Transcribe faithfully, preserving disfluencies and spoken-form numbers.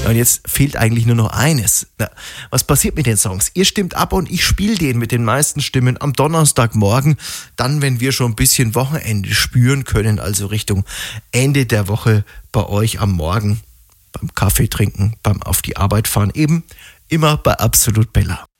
Ja, und jetzt fehlt eigentlich nur noch eines. Na, was passiert mit den Songs? Ihr stimmt ab und ich spiele den mit den meisten Stimmen am Donnerstagmorgen, dann, wenn wir schon ein bisschen Wochenende spüren können, also Richtung Ende der Woche bei euch am Morgen, beim Kaffee trinken, beim auf die Arbeit fahren, eben immer bei Absolut Bella.